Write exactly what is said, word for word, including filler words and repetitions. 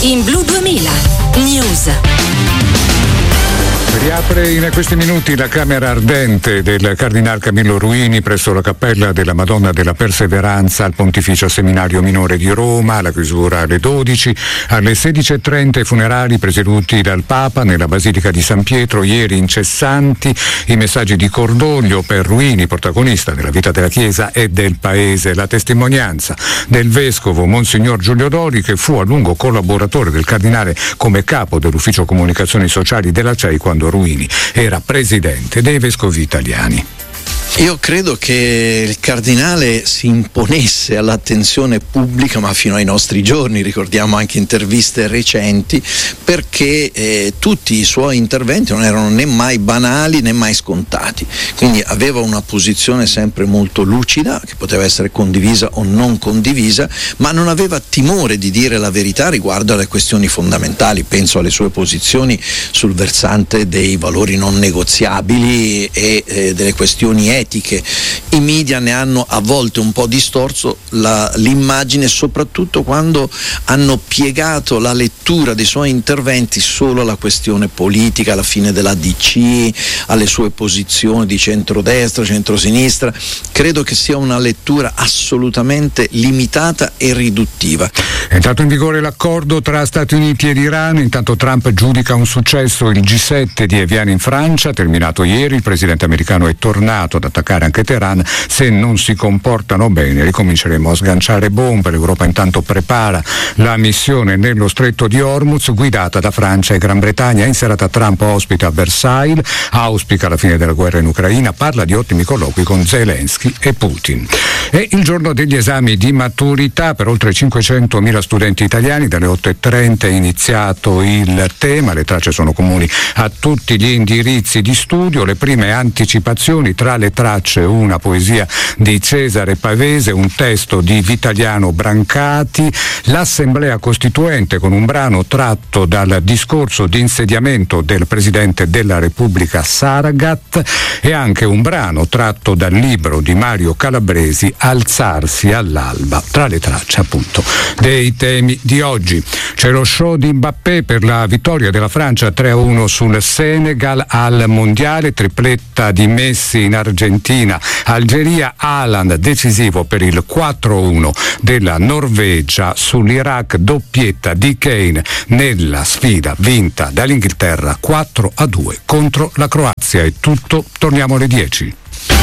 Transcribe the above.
in Blu duemila News. Riapre in questi minuti la camera ardente del Cardinal Camillo Ruini presso la Cappella della Madonna della Perseveranza al Pontificio Seminario Minore di Roma. La chiusura alle dodici. Alle sedici e trenta i funerali presieduti dal Papa nella Basilica di San Pietro, ieri incessanti i messaggi di cordoglio per Ruini, protagonista della vita della Chiesa e del Paese. La testimonianza del Vescovo Monsignor Giulio Dori, che fu a lungo collaboratore del Cardinale come capo dell'Ufficio Comunicazioni Sociali della C E I quando Ruini era presidente dei Vescovi Italiani. Io credo che il cardinale si imponesse all'attenzione pubblica, ma fino ai nostri giorni, ricordiamo anche interviste recenti, perché eh, tutti i suoi interventi non erano né mai banali né mai scontati, quindi aveva una posizione sempre molto lucida, che poteva essere condivisa o non condivisa, ma non aveva timore di dire la verità riguardo alle questioni fondamentali. Penso alle sue posizioni sul versante dei valori non negoziabili e eh, delle questioni etiche. I media ne hanno a volte un po' distorso la, l'immagine, soprattutto quando hanno piegato la lettura dei suoi interventi solo alla questione politica, alla fine della D C, alle sue posizioni di centrodestra, centrosinistra. Credo che sia una lettura assolutamente limitata e riduttiva. È entrato in vigore l'accordo tra Stati Uniti ed Iran. Intanto Trump giudica un successo il G sette di Evian in Francia, terminato ieri. Il presidente americano è tornato ad attaccare anche Teheran. Se non si comportano bene ricominceremo a sganciare bombe. L'Europa intanto prepara la missione nello stretto di Hormuz guidata da Francia e Gran Bretagna. In serata Trump ospita Versailles, auspica la fine della guerra in Ucraina, parla di ottimi colloqui con Zelensky e Putin. È il giorno degli esami di maturità per oltre cinquecentomila studenti italiani. Dalle otto e trenta è iniziato il tema, le tracce sono comuni a tutti gli indirizzi di studio. Le prime anticipazioni, tra le tracce una poesia di Cesare Pavese, un testo di Vitaliano Brancati, l'Assemblea Costituente con un brano tratto dal discorso di insediamento del Presidente della Repubblica Saragat e anche un brano tratto dal libro di Mario Calabresi Alzarsi all'alba, tra le tracce appunto dei temi di oggi. C'è lo show di Mbappé per la vittoria della Francia tre a uno sul Senegal al Mondiale, tripletta di Messi in Argentina, Algeria, Haaland decisivo per il quattro a uno della Norvegia sull'Iraq, doppietta di Kane nella sfida vinta dall'Inghilterra quattro a due contro la Croazia. È tutto, torniamo alle dieci.